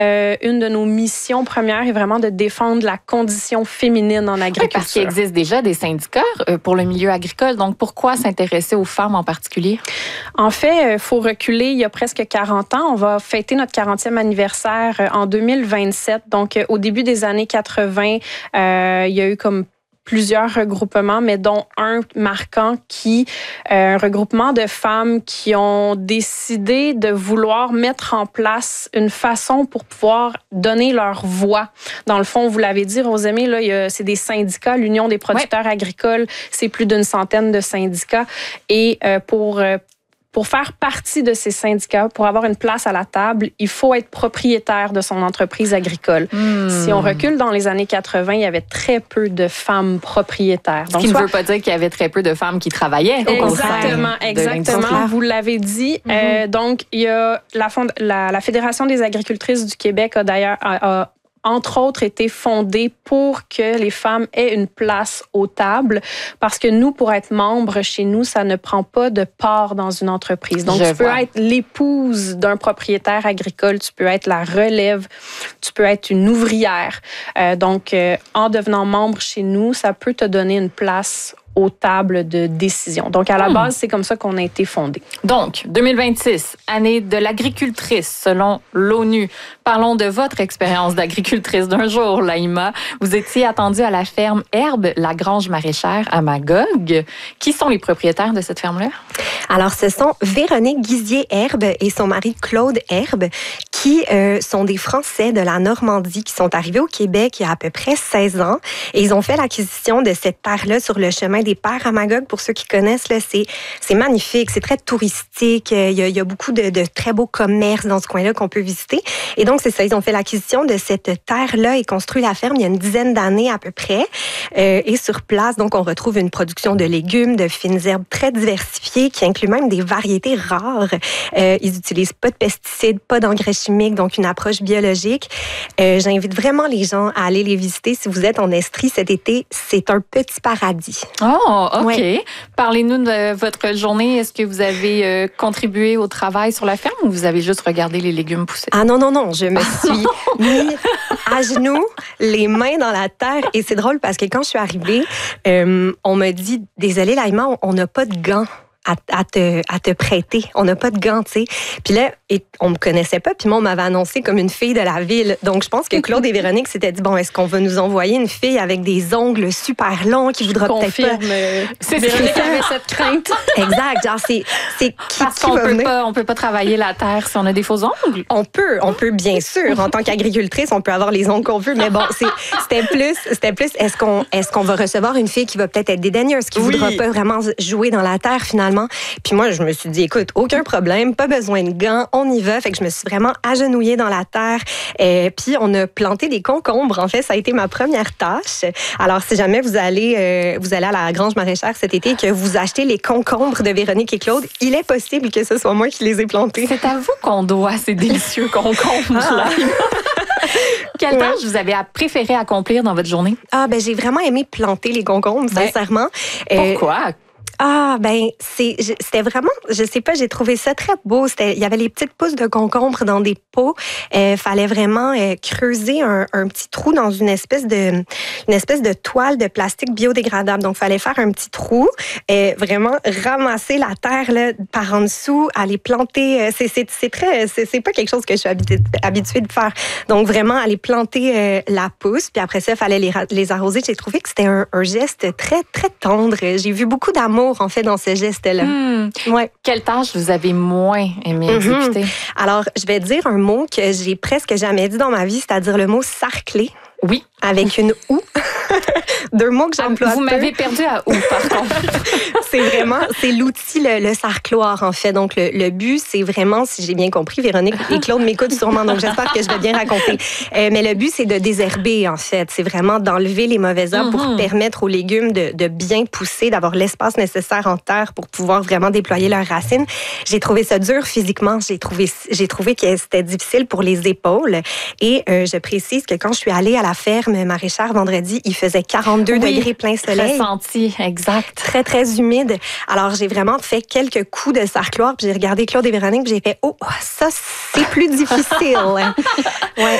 Une de nos missions premières est vraiment de défendre la condition féminine en agriculture. Oui, parce qu'il existe déjà des syndicats pour le milieu agricole. Donc, pourquoi s'intéresser aux femmes en particulier? En fait, il faut reculer il y a presque 40 ans. On va fêter notre 40e anniversaire en 2027. Donc, au début des années 80, il y a eu comme plusieurs regroupements, mais dont un marquant un regroupement de femmes qui ont décidé de vouloir mettre en place une façon pour pouvoir donner leur voix. Dans le fond, vous l'avez dit, Rosemée, là, c'est des syndicats, l'Union des producteurs agricoles, c'est plus d'une centaine de syndicats. Et pour faire partie de ces syndicats, pour avoir une place à la table, il faut être propriétaire de son entreprise agricole. Si on recule dans les années 80, il y avait très peu de femmes propriétaires. Donc, ce qui ne veut pas dire qu'il y avait très peu de femmes qui travaillaient. Exactement. Vous l'avez dit. Donc, il y a la Fédération des agricultrices du Québec a d'ailleurs entre autres, été fondée pour que les femmes aient une place aux tables, parce que nous, pour être membre chez nous, ça ne prend pas de part dans une entreprise. Donc, tu peux être l'épouse d'un propriétaire agricole, tu peux être la relève, tu peux être une ouvrière. Donc, en devenant membre chez nous, ça peut te donner une place aux tables de décision. Donc, à la base, c'est comme ça qu'on a été fondé. Donc, 2026, année de l'agricultrice, selon l'ONU. Parlons de votre expérience d'agricultrice d'un jour, Laïma. Vous étiez attendue à la ferme Herbe, la grange maraîchère à Magog. Qui sont les propriétaires de cette ferme-là? Alors, ce sont Véronique Guizier-Herbe et son mari Claude Herbe, qui sont des Français de la Normandie, qui sont arrivés au Québec il y a à peu près 16 ans. Et ils ont fait l'acquisition de cette terre-là sur le chemin des Pères à Magog. Pour ceux qui connaissent, là, c'est magnifique, c'est très touristique. Il y a beaucoup de très beaux commerces dans ce coin-là qu'on peut visiter. Et donc, c'est ça, ils ont fait l'acquisition de cette terre-là et construit la ferme il y a une dizaine d'années à peu près. Et sur place, donc, on retrouve une production de légumes, de fines herbes très diversifiées, qui inclut même des variétés rares. Ils n'utilisent pas de pesticides, pas d'engrais chimiques, donc une approche biologique. J'invite vraiment les gens à aller les visiter. Si vous êtes en Estrie cet été, c'est un petit paradis. Oh, OK. Ouais. Parlez-nous de votre journée. Est-ce que vous avez contribué au travail sur la ferme ou vous avez juste regardé les légumes pousser? Ah non. Je me suis mis à genoux, les mains dans la terre. Et c'est drôle parce que quand je suis arrivée, on m'a dit, désolé Laïma, on n'a pas de gants à te prêter. On n'a pas de gants, tu sais. Puis là, on me connaissait pas, puis moi, on m'avait annoncé comme une fille de la ville. Donc, je pense que Claude et Véronique s'étaient dit, bon, est-ce qu'on va nous envoyer une fille avec des ongles super longs qui voudra peut-être pas... C'est Véronique avait cette crainte. Exact. Genre, c'est parce qu'on peut pas travailler la terre si on a des faux ongles. On peut bien sûr. En tant qu'agricultrice, on peut avoir les ongles qu'on veut, mais bon, c'était plus est-ce qu'on va recevoir une fille qui va peut-être être dédaigneuse, qui voudra pas vraiment jouer dans la terre finalement. Puis moi, je me suis dit, écoute, aucun problème, pas besoin de gants, on y va. Fait que je me suis vraiment agenouillée dans la terre. Puis on a planté des concombres. En fait, ça a été ma première tâche. Alors, si jamais vous allez à la grange maraîchère cet été et que vous achetez les concombres de Véronique et Claude, il est possible que ce soit moi qui les ai plantés. C'est à vous qu'on doit ces délicieux concombres-là. Quelle tâche vous avez préféré accomplir dans votre journée? J'ai vraiment aimé planter les concombres, sincèrement. Pourquoi? C'était vraiment, je sais pas, j'ai trouvé ça très beau. Il y avait les petites pousses de concombres dans des pots. Fallait vraiment creuser un petit trou dans une espèce de toile de plastique biodégradable. Donc, fallait faire un petit trou, vraiment ramasser la terre là, par en dessous, aller planter. C'est pas quelque chose que je suis habituée de faire. Donc, vraiment aller planter la pousse. Puis après ça, il fallait les arroser. J'ai trouvé que c'était un geste très, très tendre. J'ai vu beaucoup d'amour en fait dans ce geste-là. Ouais. Quelle tâche vous avez moins aimé exécuter? Alors, je vais dire un mot que j'ai presque jamais dit dans ma vie, c'est-à-dire le mot sarcler. Oui. Avec une OU. 2 mots que j'emploie. Vous m'avez perdu à OU, par contre. c'est l'outil, le sarcloir, en fait. Donc, le but, c'est vraiment, si j'ai bien compris, Véronique et Claude m'écoutent sûrement, donc j'espère que je vais bien raconter. Mais le but, c'est de désherber, en fait. C'est vraiment d'enlever les mauvaises herbes pour permettre aux légumes de bien pousser, d'avoir l'espace nécessaire en terre pour pouvoir vraiment déployer leurs racines. J'ai trouvé ça dur physiquement. J'ai trouvé que c'était difficile pour les épaules. Et je précise que quand je suis allée à la la ferme maraîchère vendredi, il faisait 42 degrés plein soleil. Ressenti, exact. Très, très humide. Alors, j'ai vraiment fait quelques coups de sarcloire, puis j'ai regardé Claude et Véronique, puis j'ai fait, oh, ça, c'est plus difficile. Ouais.